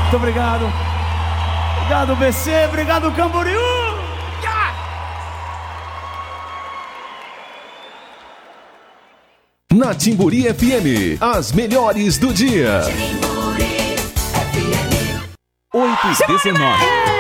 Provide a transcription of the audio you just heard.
Muito obrigado. Obrigado, BC. Obrigado, Camboriú. Na Timburi FM, as melhores do dia. 8h19.